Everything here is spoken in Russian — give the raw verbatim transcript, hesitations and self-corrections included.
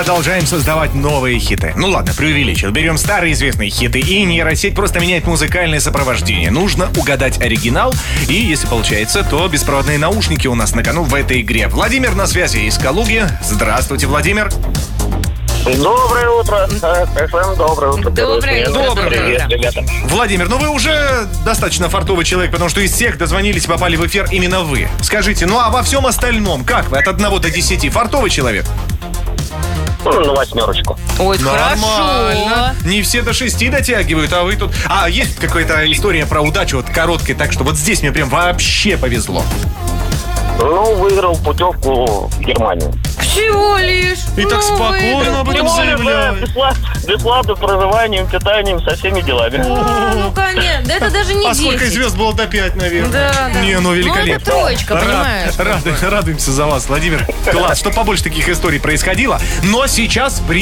продолжаем создавать новые хиты. Ну ладно, преувеличил. Берем старые известные хиты, и нейросеть просто меняет музыкальное сопровождение. Нужно угадать оригинал, и если получается, то беспроводные наушники у нас на кону в этой игре. Владимир на связи из Калуги. Здравствуйте, Владимир. Доброе утро. эф эм, доброе утро. Доброе утро. Доброе Привет, утро. ребята. Владимир, ну вы уже достаточно фартовый человек, потому что из всех дозвонились и попали в эфир именно вы. Скажите, ну а во всем остальном, как вы от одного до десяти? Фартовый человек? Ну, на восьмерочку. Ой, Нормально. хорошо. Не все до шести дотягивают, а вы тут... А, есть какая-то история про удачу, вот короткая, так что вот здесь мне прям вообще повезло. Ну, выиграл путевку в Германию. Всего лишь. И так Ну, спокойно выиграл. об этом заявляю. Бесплатно проживанием, питанием, со всеми делами. А, ну, конечно. Да это даже не А сколько десять. звезд было до пять, наверное? Да, да. Не, ну великолепно. Ну, это троечка, Рад- понимаешь? рад- радуемся за вас, Владимир. Класс, что побольше таких историй происходило. Но сейчас